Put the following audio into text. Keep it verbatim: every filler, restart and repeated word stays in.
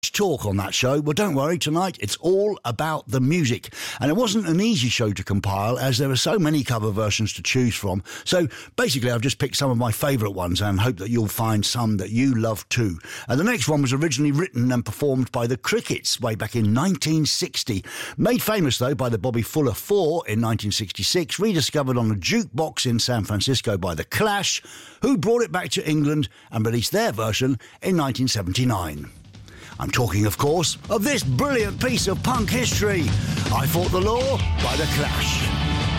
talk on that show. Well, don't worry, tonight it's all about the music. And it wasn't an easy show to compile as there are so many cover versions to choose from. So basically I've just picked some of my favourite ones and hope that you'll find some that you love too. And the next one was originally written and performed by the Crickets way back in nineteen sixty. Made famous though by the Bobby Fuller Four in nineteen sixty-six, rediscovered on a jukebox in San Francisco by the Clash, who brought it back to England and released their version in nineteen seventy-nine. I'm talking, of course, of this brilliant piece of punk history, I Fought the Law by The Clash.